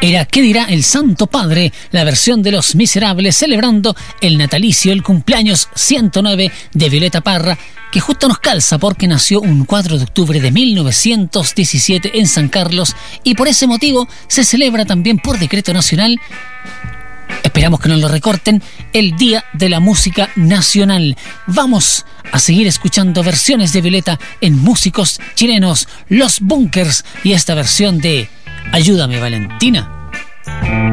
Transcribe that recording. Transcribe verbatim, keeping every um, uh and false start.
Era ¿Qué dirá el Santo Padre?, la versión de Los Miserables, celebrando el natalicio, el cumpleaños ciento nueve de Violeta Parra, que justo nos calza porque nació un cuatro de octubre de mil novecientos diecisiete en San Carlos, y por ese motivo se celebra también por decreto nacional, esperamos que no lo recorten, el Día de la Música Nacional. Vamos a seguir escuchando versiones de Violeta en músicos chilenos, Los Bunkers, y esta versión de Ayúdame, Valentina.